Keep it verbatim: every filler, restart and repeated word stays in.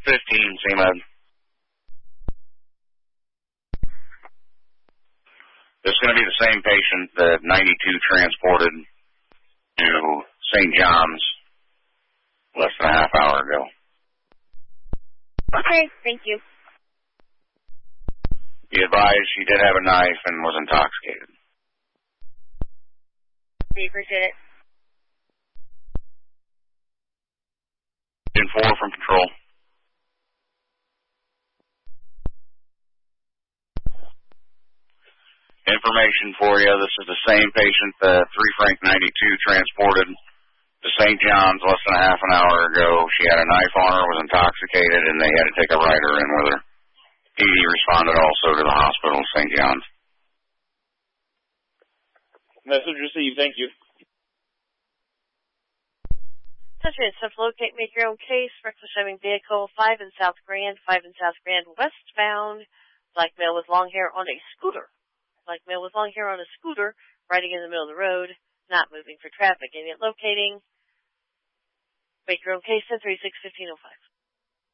fifteen, C-Med. This is going to be the same patient that ninety-two transported to Saint John's less than a half hour ago. Okay, thank you. Be advised she did have a knife and was intoxicated. We appreciate it. In four from patrol. Information for you. This is the same patient that three Frank ninety-two transported to Saint John's less than a half an hour ago. She had a knife on her, was intoxicated, and they had to take a rider in with her. P D responded also to the hospital, Saint John's. Message received. Thank you. Touching to locate, make your own case. Reckless driving vehicle, five in South Grand, five in South Grand westbound. Black male with long hair on a scooter. Black male with long hair on a scooter, riding in the middle of the road, not moving for traffic. And yet locating, make your own case, ten thirty-six, fifteen oh five.